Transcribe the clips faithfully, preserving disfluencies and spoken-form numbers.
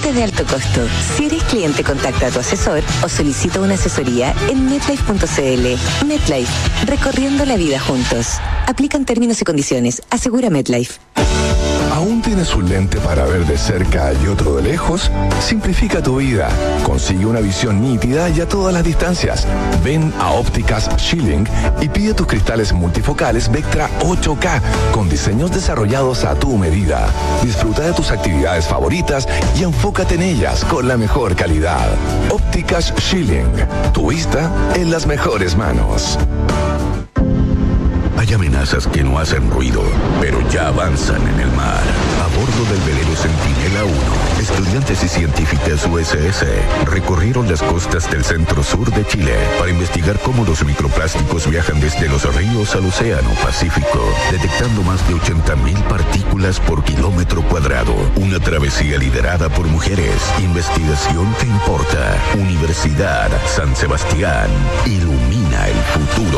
lentes de alto costo. Si eres cliente, contacta a tu asesor o solicita una asesoría en MetLife punto c l. MetLife, recorriendo la vida juntos. Aplican términos y condiciones. Asegura MetLife. ¿Aún tienes un lente para ver de cerca y otro de lejos? Simplifica tu vida. Consigue una visión nítida y a todas las distancias. Ven a Ópticas Schilling y pide tus cristales multifocales Vectra ocho K con diseños desarrollados a tu medida. Disfruta de tus actividades favoritas y enfócate en ellas con la mejor calidad. Ópticas Schilling. Tu vista en las mejores manos. Hay amenazas que no hacen ruido, pero ya avanzan en el mar. A bordo del velero Centinela uno, estudiantes y científicas U S S recorrieron las costas del centro-sur de Chile para investigar cómo los microplásticos viajan desde los ríos al océano Pacífico, detectando más de ochenta mil partículas por kilómetro cuadrado. Una travesía liderada por mujeres. Investigación que importa. Universidad San Sebastián. Ilumina el futuro.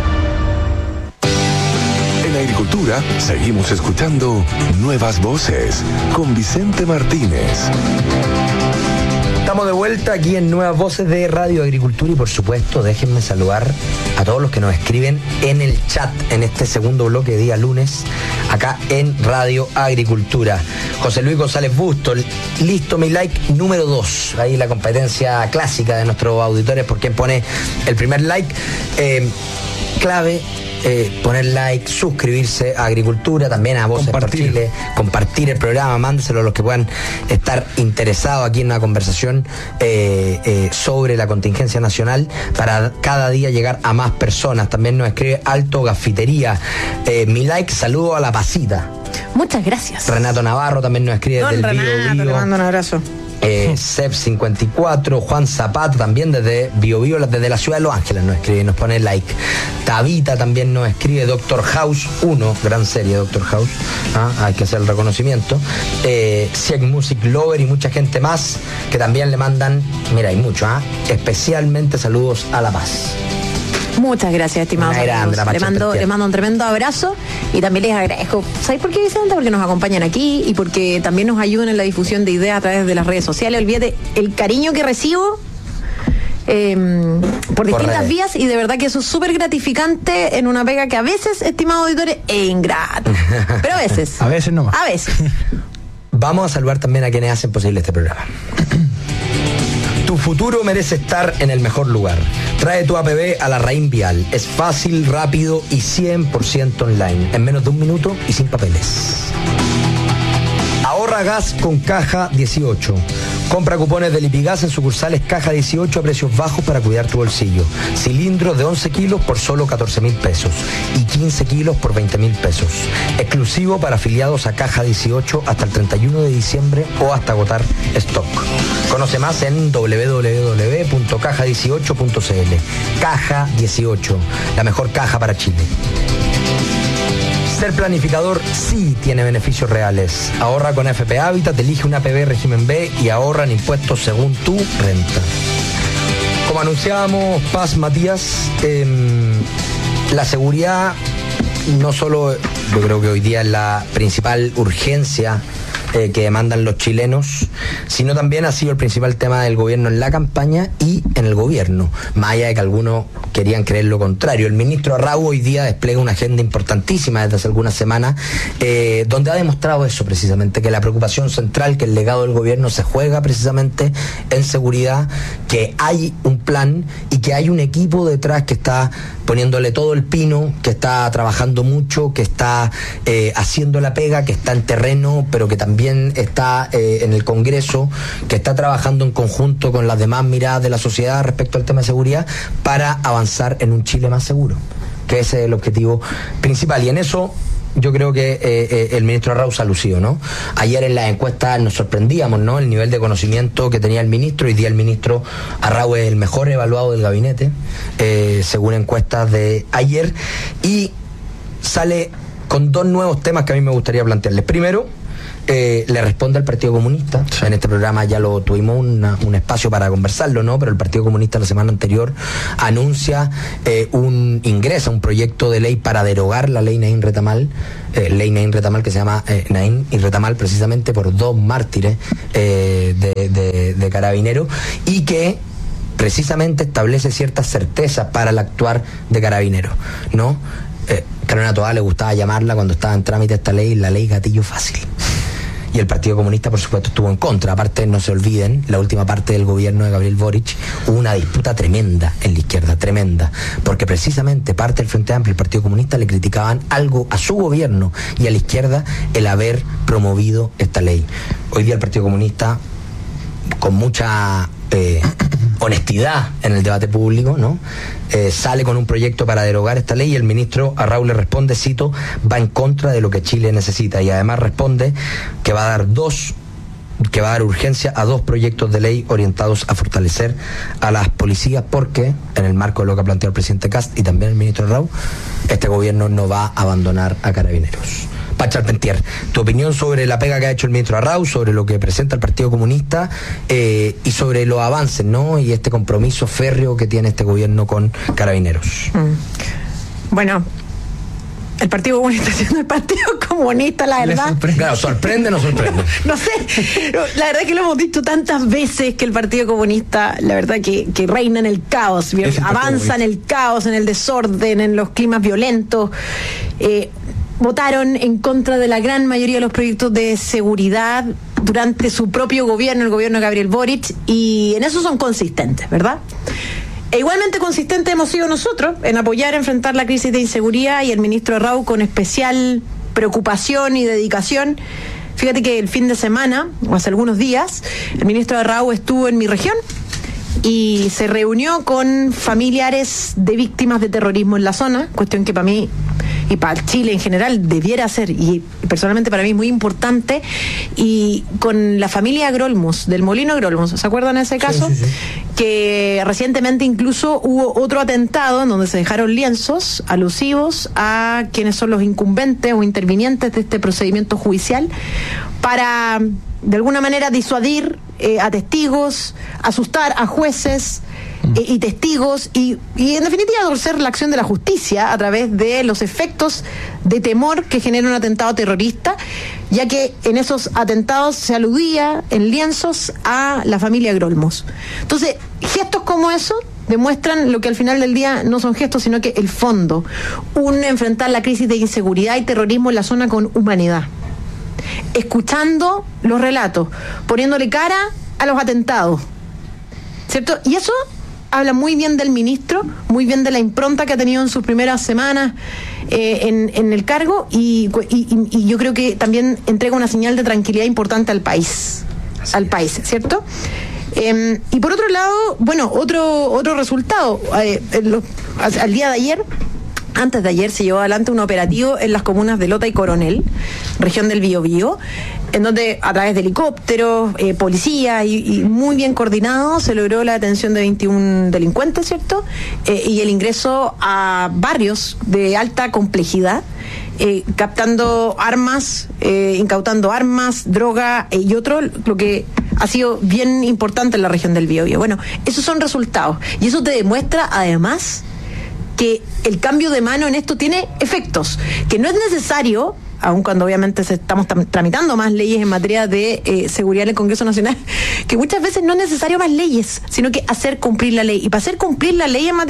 En agricultura, seguimos escuchando Nuevas Voces con Vicente Martínez. Estamos de vuelta aquí en Nuevas Voces de Radio Agricultura y por supuesto déjenme saludar a todos los que nos escriben en el chat en este segundo bloque de día lunes acá en Radio Agricultura. José Luis González Busto, listo mi like número dos. Ahí la competencia clásica de nuestros auditores por quien pone el primer like. Eh, clave. Eh, poner like, suscribirse a Agricultura, también a Voces por Chile, compartir el programa, mándeselo a los que puedan estar interesados aquí en una conversación eh, eh, sobre la contingencia nacional para cada día llegar a más personas. También nos escribe Alto Gafitería, eh, mi like, saludo a La Pasita. Muchas gracias. Renato Navarro también nos escribe Don del Renato, Bio Bio. Le mando un abrazo. Eh, Cep cincuenta y cuatro, Juan Zapata también desde Bio Bio, desde la ciudad de Los Ángeles nos escribe, nos pone like. Tabita también nos escribe, Doctor House uno, gran serie Doctor House, ¿ah? Hay que hacer el reconocimiento. eh, Sieg Music Lover y mucha gente más que también le mandan, mira, hay mucho, ¿ah? Especialmente saludos a La Paz. Muchas gracias, estimados amigos. Le mando, le mando un tremendo abrazo y también les agradezco. ¿Sabes por qué, Vicente? Porque nos acompañan aquí y porque también nos ayudan en la difusión de ideas a través de las redes sociales. Olvídate el cariño que recibo eh, por distintas por vías y de verdad que eso es súper gratificante en una pega que a veces, estimados auditores, es ingrato. Pero a veces. A veces nomás. A veces. Vamos a saludar también a quienes hacen posible este programa. Tu futuro merece estar en el mejor lugar. Trae tu A P B a la Raín Vial. Es fácil, rápido y cien por ciento online. En menos de un minuto y sin papeles. Ahorra gas con Caja dieciocho. Compra cupones de Lipigas en sucursales Caja dieciocho a precios bajos para cuidar tu bolsillo. Cilindros de once kilos por solo catorce mil pesos y quince kilos por veinte mil pesos. Exclusivo para afiliados a Caja dieciocho hasta el treinta y uno de diciembre o hasta agotar stock. Conoce más en doble u doble u doble u punto caja dieciocho punto c l. Caja dieciocho, la mejor caja para Chile. Ser planificador sí tiene beneficios reales. Ahorra con F P Habitat, elige una A P B régimen B y ahorra en impuestos según tu renta. Como anunciábamos, Paz Matías, eh, la seguridad no solo, yo creo que hoy día es la principal urgencia eh, que demandan los chilenos, sino también ha sido el principal tema del gobierno en la campaña y en el gobierno, más allá de que algunos querían creer lo contrario. El ministro Arrau hoy día despliega una agenda importantísima desde hace algunas semanas, eh, donde ha demostrado eso precisamente, que la preocupación central, que el legado del gobierno se juega precisamente en seguridad, que hay un plan y que hay un equipo detrás que está poniéndole todo el pino, que está trabajando mucho, que está eh, haciendo la pega, que está en terreno, pero que también está eh, en el Congreso, que está trabajando en conjunto con las demás miradas de la sociedad respecto al tema de seguridad para avanzar en un Chile más seguro, que ese es el objetivo principal. Y en eso yo creo que eh, eh, el ministro Arrau ha lucido, ¿no? Ayer en las encuestas nos sorprendíamos, ¿no? El nivel de conocimiento que tenía el ministro. Hoy día el ministro Arrau es el mejor evaluado del gabinete, eh, según encuestas de ayer, y sale con dos nuevos temas que a mí me gustaría plantearles. Primero, Eh, le responde al Partido Comunista. Sí. En este programa ya lo tuvimos una, un espacio para conversarlo, ¿no? Pero el Partido Comunista la semana anterior anuncia eh, un ingreso, un proyecto de ley para derogar la ley Naín Retamal, eh, ley Naín Retamal que se llama eh, Naín y Retamal precisamente por dos mártires eh, de Carabineros y que precisamente establece ciertas certezas para el actuar de Carabineros, ¿no? Eh, Carolina Toá le gustaba llamarla, cuando estaba en trámite esta ley, la ley gatillo fácil. Y el Partido Comunista, por supuesto, estuvo en contra. Aparte, no se olviden, la última parte del gobierno de Gabriel Boric, hubo una disputa tremenda en la izquierda, tremenda, porque precisamente parte del Frente Amplio y el Partido Comunista le criticaban algo a su gobierno y a la izquierda el haber promovido esta ley. Hoy día el Partido Comunista, con mucha eh, honestidad en el debate público, ¿no? Eh, sale con un proyecto para derogar esta ley y el ministro Arrau le responde, cito, va en contra de lo que Chile necesita, y además responde que va a dar dos que va a dar urgencia a dos proyectos de ley orientados a fortalecer a las policías, porque en el marco de lo que ha planteado el presidente Kast y también el ministro Arrau, este gobierno no va a abandonar a Carabineros. Paz Charpentier, tu opinión sobre la pega que ha hecho el ministro Arrau, sobre lo que presenta el Partido Comunista eh, y sobre los avances, ¿no? Y este compromiso férreo que tiene este gobierno con Carabineros. Mm. Bueno, el Partido Comunista siendo el Partido Comunista, la verdad. Sorprende. Claro, ¿sorprende o no sorprende? No, no sé, la verdad que lo hemos dicho tantas veces que el Partido Comunista, la verdad que, que reina en el caos, el avanza en el caos, en el desorden, en los climas violentos. Eh, votaron en contra de la gran mayoría de los proyectos de seguridad durante su propio gobierno, el gobierno de Gabriel Boric, y en eso son consistentes, ¿verdad? E igualmente consistentes hemos sido nosotros en apoyar a enfrentar la crisis de inseguridad, y el ministro Arrau con especial preocupación y dedicación. Fíjate que el fin de semana, o hace algunos días, el ministro Arrau estuvo en mi región y se reunió con familiares de víctimas de terrorismo en la zona, cuestión que para mí y para Chile en general debiera ser, y personalmente para mí es muy importante, y con la familia Grolmos, del Molino Grolmos, ¿se acuerdan de ese caso? Sí, sí, sí. Que recientemente incluso hubo otro atentado en donde se dejaron lienzos alusivos a quienes son los incumbentes o intervinientes de este procedimiento judicial para de alguna manera disuadir eh, a testigos, asustar a jueces eh, y testigos y, y en definitiva torcer la acción de la justicia a través de los efectos de temor que genera un atentado terrorista, ya que en esos atentados se aludía en lienzos a la familia Grolmos. Entonces, gestos como eso demuestran lo que al final del día no son gestos, sino que el fondo, un enfrentar la crisis de inseguridad y terrorismo en la zona con humanidad, escuchando los relatos, poniéndole cara a los atentados, ¿cierto? Y eso habla muy bien del ministro, muy bien de la impronta que ha tenido en sus primeras semanas eh, en, en el cargo, y, y, y yo creo que también entrega una señal de tranquilidad importante al país, Así al es. país, ¿cierto? Eh, y por otro lado, bueno, otro otro resultado, eh, lo, al día de ayer, antes de ayer se llevó adelante un operativo en las comunas de Lota y Coronel, región del Biobío, en donde a través de helicópteros, eh, policía y, y muy bien coordinado se logró la detención de veintiún delincuentes, ¿cierto? Eh, y el ingreso a barrios de alta complejidad, eh, captando armas, eh, incautando armas, droga eh, y otro, lo que ha sido bien importante en la región del Biobío. Bueno, esos son resultados y eso te demuestra además que el cambio de mano en esto tiene efectos, que no es necesario, aun cuando obviamente se estamos tramitando más leyes en materia de eh, seguridad en el Congreso Nacional, que muchas veces no es necesario más leyes, sino que hacer cumplir la ley. Y para hacer cumplir la ley en materia